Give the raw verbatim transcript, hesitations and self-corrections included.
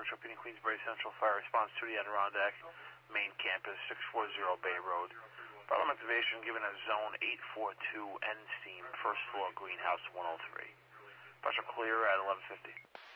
Tripini, Queensbury Central Fire Response to the Adirondack Main Campus, six forty Bay Road. Problem activation given as Zone eight four two N Steam, first floor, Greenhouse one oh three. Pressure clear at eleven fifty.